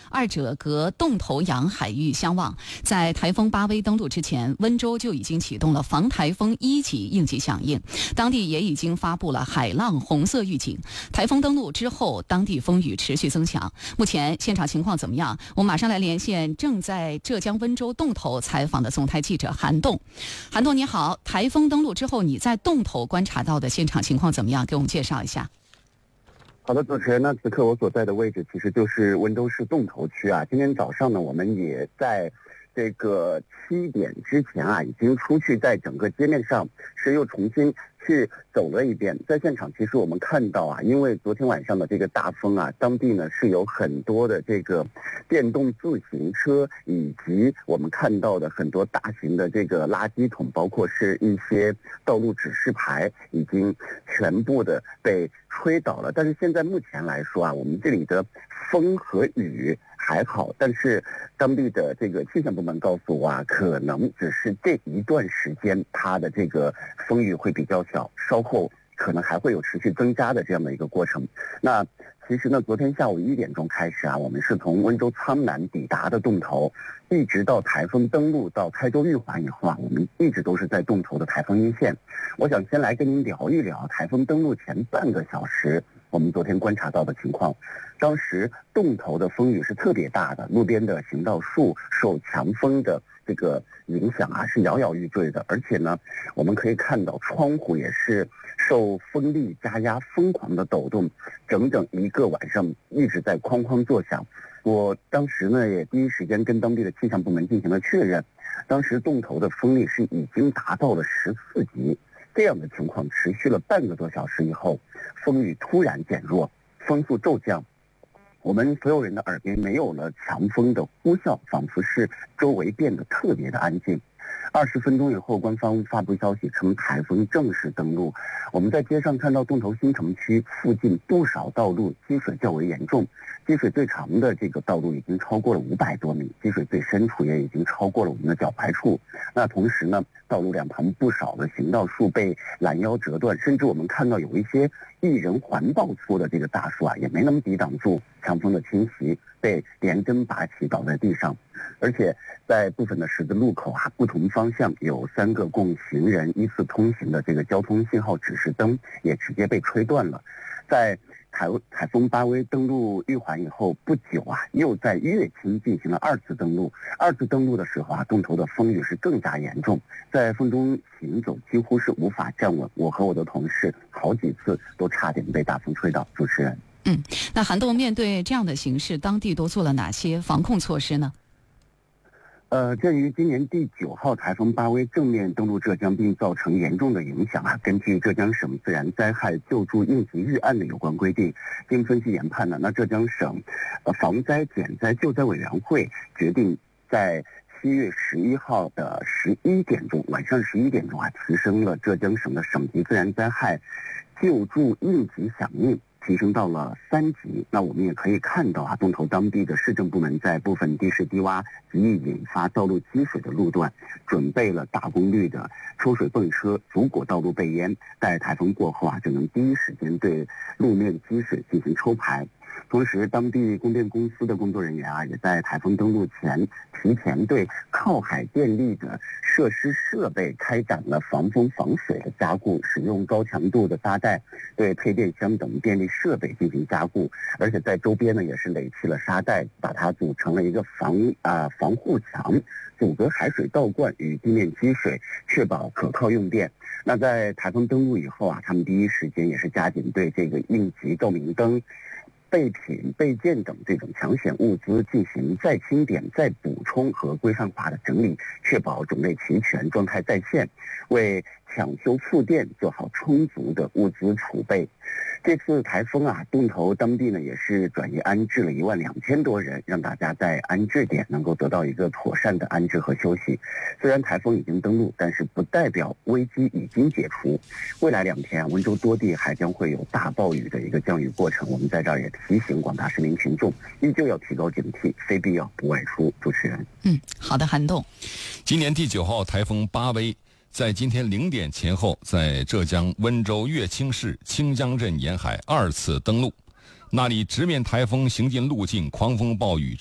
二者隔洞头洋海域相望。在台风巴威登陆之前，温州就已经启动了防台风1级应急响应，当地也已经发布了海浪红色预警。台风登陆之后，当地风雨持续增强。目前现场情况怎么样？我们马上来连线正在浙江温州洞头采访的总台记者韩栋。韩栋你好，台风登陆之后，你在洞头观察到的现场情况怎么样？给我们介绍一下。 好的，主持人，那此刻我所在的位置其实就是温州市洞头区啊。今天早上呢，我们也在这个7点之前啊，已经出去在整个街面上是又重新去走了一遍。在现场，其实我们看到啊，因为昨天晚上的这个大风啊，当地呢是有很多的这个电动自行车，以及我们看到的很多大型的这个垃圾桶，包括是一些道路指示牌，已经全部的被吹倒了。但是现在目前来说啊，我们这里的风和雨还好，但是当地的这个气象部门告诉我啊，可能只是这一段时间它的这个风雨会比较小，稍后可能还会有持续增加的这样的一个过程。那其实呢，昨天下午1点钟开始啊，我们是从温州苍南抵达的洞头，一直到台风登陆到开州玉环以后啊，我们一直都是在洞头的台风一线。我想先来跟您聊一聊台风登陆前半个小时我们昨天观察到的情况。当时洞头的风雨是特别大的，路边的行道树受强风的这个影响啊，是摇摇欲坠的。而且呢，我们可以看到窗户也是受风力加压疯狂的抖动，整整一个晚上一直在哐哐作响。我当时呢也第一时间跟当地的气象部门进行了确认，当时洞头的风力是已经达到了14级。这样的情况持续了半个多小时以后，风雨突然减弱，风速骤降，我们所有人的耳边没有了强风的呼啸，仿佛是周围变得特别的安静。20分钟以后，官方发布消息称台风正式登陆。我们在街上看到洞头新城区附近不少道路积水较为严重，积水最长的这个道路已经超过了500多米，积水最深处也已经超过了我们的脚踝处。那同时呢，道路两旁不少的行道树被拦腰折断，甚至我们看到有一些1人环抱粗的这个大树啊，也没能抵挡住强风的侵袭，被连根拔起倒在地上。而且在部分的十字路口啊，不同方向有3个供行人依次通行的这个交通信号指示灯也直接被吹断了。在台风巴威登陆玉环以后不久啊，又在乐清进行了2次登陆。2次登陆的时候啊，洞头的风雨是更加严重，在风中行走几乎是无法站稳，我和我的同事好几次都差点被大风吹倒。主持人， 那韩栋，面对这样的形势，当地都做了哪些防控措施呢？ 鉴于今年第9号台风巴威正面登陆浙江并造成严重的影响啊，根据浙江省自然灾害救助应急预案的有关规定，经分析研判呢，那浙江省防灾减灾救灾委员会决定在7月11号的11点钟，晚上11点钟啊，提升了浙江省的省级自然灾害救助应急响应，提升到了3级。那我们也可以看到啊，洞头当地的市政部门在部分地势低洼极易引发道路积水的路段，准备了大功率的抽水泵车，阻裹道路备淹，待台风过后啊，就能第一时间对路面积水进行抽排。同时，当地供电公司的工作人员啊，也在台风登陆前提前对靠海电力的设施设备开展了防风防水的加固，使用高强度的沙袋对配电箱等电力设备进行加固，而且在周边呢也是垒砌了沙袋，把它组成了一个防护墙，阻隔海水倒灌与地面积水，确保可靠用电。那在台风登陆以后啊，他们第一时间也是加紧对这个应急照明灯、备品备件等这种抢险物资进行再清点、再补充和规范化的整理，确保种类齐全、状态在线，为抢修复电做好充足的物资储备。这次台风啊，洞头当地呢也是转移安置了12000多人，让大家在安置点能够得到一个妥善的安置和休息。虽然台风已经登陆，但是不代表危机已经解除。未来2天啊，温州多地还将会有大暴雨的一个降雨过程。我们在这儿也提醒广大市民群众，依旧要提高警惕，非必要不外出。主持人， 好的，韩栋。 今年第9号台风巴威在今天0点前后，在浙江温州乐清市清江镇沿海2次登陆，那里直面台风行进路径，狂风暴雨